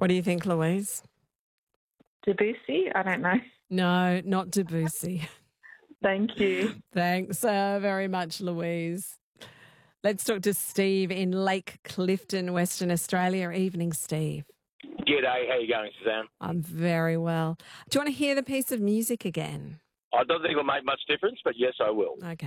What do you think, Louise? Debussy? I don't know. No, not Debussy. Thank you. Thanks very much, Louise. Let's talk to Steve in Lake Clifton, Western Australia. Evening, Steve. G'day, how you going, Suzanne? I'm very well. Do you want to hear the piece of music again? I don't think it'll make much difference, but yes, I will. Okay.